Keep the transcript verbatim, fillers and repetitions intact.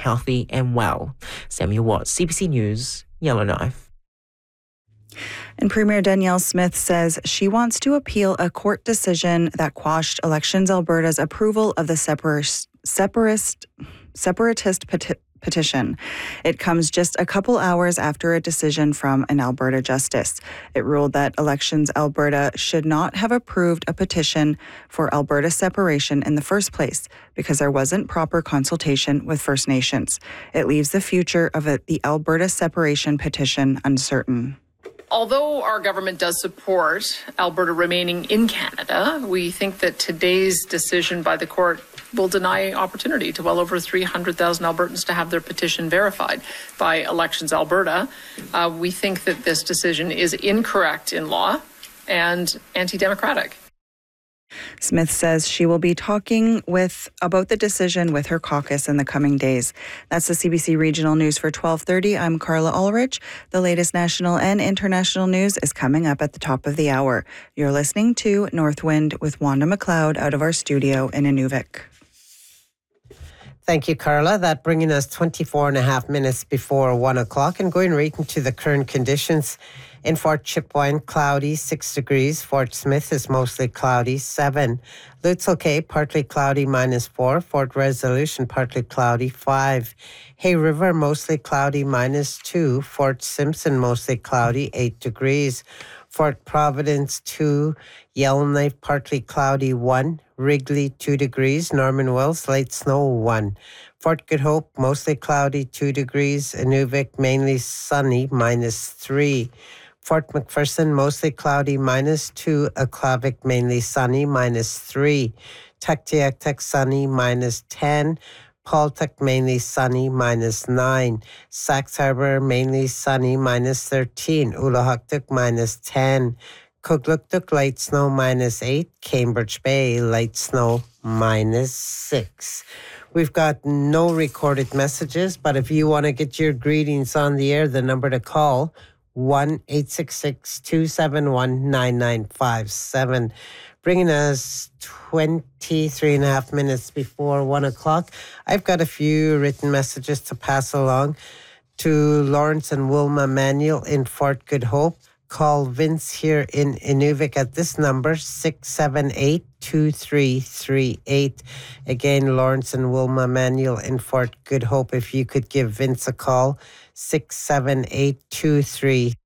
healthy and well. Samuel Watts, C B C News, Yellowknife. And Premier Danielle Smith says she wants to appeal a court decision that quashed Elections Alberta's approval of the separatist, separatist, separatist peti- petition. It comes just a couple hours after a decision from an Alberta justice. It ruled that Elections Alberta should not have approved a petition for Alberta separation in the first place because there wasn't proper consultation with First Nations. It leaves the future of it, the Alberta separation petition uncertain. Although our government does support Alberta remaining in Canada, we think that today's decision by the court will deny opportunity to well over three hundred thousand Albertans to have their petition verified by Elections Alberta. Uh, we think that this decision is incorrect in law and anti-democratic. Smith says she will be talking with about the decision with her caucus in the coming days. That's the C B C Regional News for twelve thirty. I'm Carla Ulrich. The latest national and international news is coming up at the top of the hour. You're listening to Northwind with Wanda McLeod out of our studio in Inuvik. Thank you, Carla. That bringing us twenty-four and a half minutes before one o'clock and going right into the current conditions. In Fort Chipewyan, cloudy, six degrees. Fort Smith is mostly cloudy, seven. Lutzel Cay, partly cloudy, minus four. Fort Resolution, partly cloudy, five. Hay River, mostly cloudy, minus two. Fort Simpson, mostly cloudy, eight degrees. Fort Providence, two. Yellowknife, partly cloudy, one. Wrigley, two degrees. Norman Wells, light snow, one. Fort Good Hope, mostly cloudy, two degrees. Inuvik, mainly sunny, minus three. Fort McPherson, mostly cloudy, minus two. Aklavik, mainly sunny, minus three. Tuktoyaktuk, sunny, minus ten. Paltuk, mainly sunny, minus nine. Sax Harbor, mainly sunny, minus thirteen. Ulahuktuk, minus ten. Kugluktuk, light snow, minus eight. Cambridge Bay, light snow, minus six. We've got no recorded messages, but if you want to get your greetings on the air, the number to call, one eight six six, two seven one, nine nine five seven. Bringing us twenty-three and a half minutes before one o'clock. I've got a few written messages to pass along to Lawrence and Wilma Manuel in Fort Good Hope. Call Vince here in Inuvik at this number, six seven eight, two three three eight. Again, Lawrence and Wilma Manuel in Fort Good Hope. If you could give Vince a call, six seven eight, two three